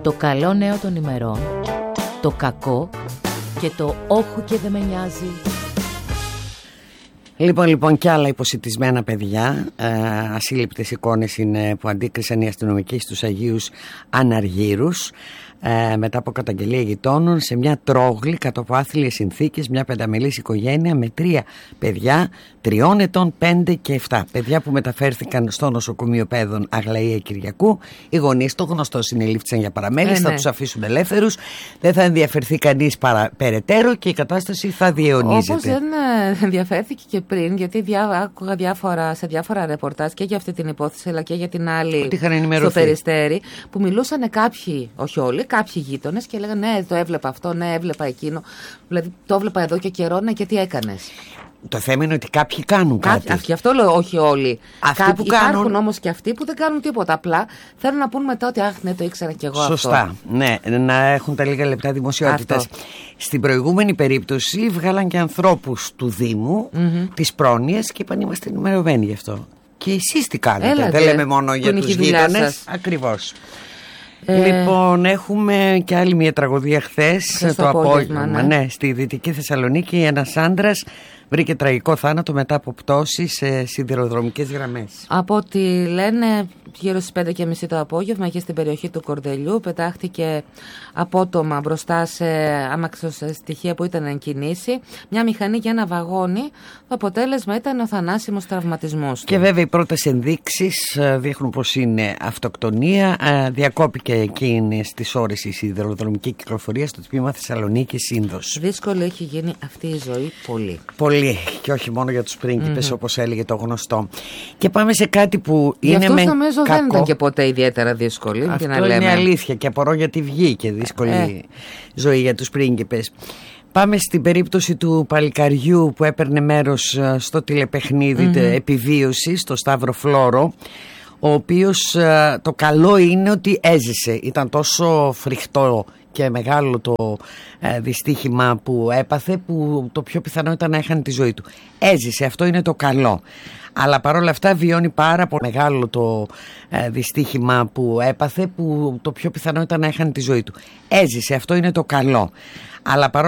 Το καλό νέο των ημερών, το κακό και το όχου και δεν με νοιάζει. Λοιπόν, κι άλλα υποσιτισμένα παιδιά. Ασύλληπτες εικόνες είναι που αντίκρισαν οι αστυνομικοί στους Αγίους Αναργύρους μετά από καταγγελία γειτόνων σε μια τρόγλη κάτω από άθλιες συνθήκες, μια πενταμελής οικογένεια με 3 παιδιά 3 ετών, 5 και 7. Παιδιά που μεταφέρθηκαν στο νοσοκομείο Παιδών Αγλαία Κυριακού. Οι γονείς, το γνωστό, συνελήφθησαν για παραμέληση, θα τους αφήσουν ελεύθερους. Δεν θα ενδιαφερθεί κανείς περαιτέρω και η κατάσταση θα διαιωνίζεται. Όπως δεν ενδιαφέρθηκε και πριν, γιατί άκουγα σε διάφορα ρεπορτάζ και για αυτή την υπόθεση αλλά και για την άλλη στο Περιστέρι, που μιλούσαν κάποιοι, όχι όλοι, κάποιοι γείτονες και λέγανε ναι, το έβλεπα αυτό, ναι, έβλεπα εκείνο. Δηλαδή το έβλεπα εδώ και καιρό, ναι, και τι έκανες. Το θέμα είναι ότι κάποιοι κάνουν κάτι. Γι' αυτό λέω όχι όλοι. Αυτοί που κάνουν... Υπάρχουν όμως και αυτοί που δεν κάνουν τίποτα. Απλά θέλουν να πούν μετά ότι αχ, ναι, το ήξερα κι εγώ. Σωστά. Αυτό. Ναι, να έχουν τα λίγα λεπτά δημοσιότητας. Στην προηγούμενη περίπτωση βγάλαν και ανθρώπους του Δήμου τις πρόνοιες και είπαν είμαστε ενημερωμένοι γι' αυτό. Και εσείς τι κάνετε? Δεν λέμε μόνο για τους γείτονες. Ακριβώς. Λοιπόν, έχουμε και άλλη μια τραγωδία χθες το απόγευμα. Ναι, στη Δυτική Θεσσαλονίκη ένας άντρας βρήκε τραγικό θάνατο μετά από πτώση σε σιδηροδρομικές γραμμές. Από ό,τι λένε, γύρω στις 5:30 το απόγευμα, εκεί στην περιοχή του Κορδελιού, πετάχτηκε απότομα μπροστά σε αμαξοστοιχεία που ήταν εν κινήσει μια μηχανή και ένα βαγόνι. Το αποτέλεσμα ήταν ο θανάσιμος τραυματισμός του. Και βέβαια οι πρώτες ενδείξεις δείχνουν πως είναι αυτοκτονία. Διακόπηκε εκείνες τις ώρες η σιδηροδρομική κυκλοφορία στο τμήμα Θεσσαλονίκη-Σύνδος. Δύσκολη έχει γίνει αυτή η ζωή πολύ. Πολύ, και όχι μόνο για τους πρίγκιπες, όπως έλεγε το γνωστό. Και πάμε σε κάτι που για είναι αυτούς νομίζω κακό. Δεν ήταν και ποτέ ιδιαίτερα δύσκολη. Αυτό είναι αλήθεια και απορώ γιατί βγήκε δύσκολη ζωή για τους πρίγκιπες. Πάμε στην περίπτωση του παλικαριού που έπαιρνε μέρος στο τηλεπαιχνίδι επιβίωσης, στο Σταύρο Φλόρο, ο οποίος το καλό είναι ότι έζησε. Ήταν τόσο φρικτό και μεγάλο το δυστύχημα που έπαθε που το πιο πιθανό ήταν να έχανε τη ζωή του. Έζησε, αυτό είναι το καλό. Αλλά παρόλα αυτά βιώνει πάρα πολύ μεγάλο το δυστύχημα που έπαθε που το πιο πιθανό ήταν να έχανε τη ζωή του. Έζησε, αυτό είναι το καλό. Αλλά